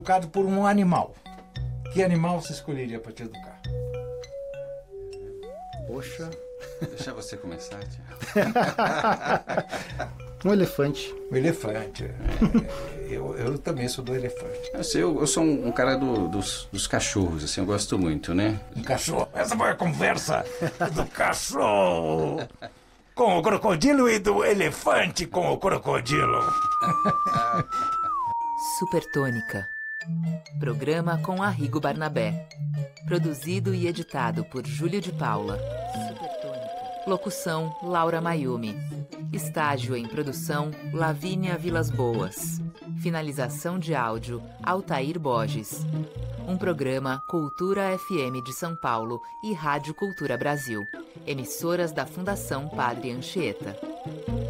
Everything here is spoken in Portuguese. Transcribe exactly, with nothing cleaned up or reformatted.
Educado por um animal. Que animal você escolheria para te educar? Poxa. Deixa você começar, Tiago. Um elefante. O elefante. É, eu, eu também sou do elefante. Eu, sei, eu, eu sou um, um cara do, dos, dos cachorros, assim, eu gosto muito, né? Um cachorro. Essa foi a conversa do cachorro com o crocodilo e do elefante com o crocodilo. Supertônica. Programa com Arrigo Barnabé. Produzido e editado por Júlio de Paula. Supertônica. Locução: Laura Mayumi. Estágio em produção: Lavínia Vilas Boas. Finalização de áudio: Altair Borges. Um programa Cultura F M de São Paulo e Rádio Cultura Brasil. Emissoras da Fundação Padre Anchieta.